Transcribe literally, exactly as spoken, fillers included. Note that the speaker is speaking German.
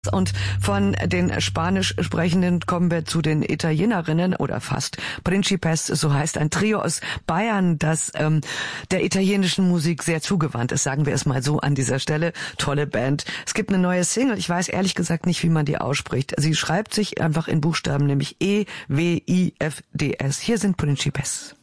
Und von den Spanisch Sprechenden kommen wir zu den Italienerinnen oder fast. Principes, so heißt ein Trio aus Bayern, das ähm, der italienischen Musik sehr zugewandt ist, sagen wir es mal so an dieser Stelle. Tolle Band. Es gibt eine neue Single, ich weiß ehrlich gesagt nicht, wie man die ausspricht. Sie schreibt sich einfach in Buchstaben, nämlich E W I F D S. Hier sind Principes.